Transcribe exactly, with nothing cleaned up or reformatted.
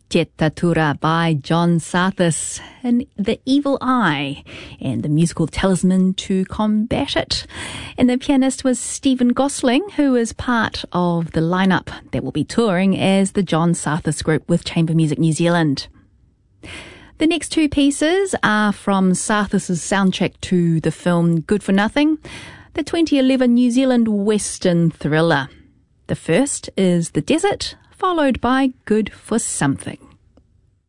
Jetatura by John Sarthis, and The Evil Eye, and the musical Talisman to combat it. And the pianist was Stephen Gosling, who is part of the lineup that will be touring as the John Sarthis Group with Chamber Music New Zealand. The next two pieces are from Sarthis's soundtrack to the film Good for Nothing, the twenty eleven New Zealand Western thriller. The first is The Desert, followed by Good for Something.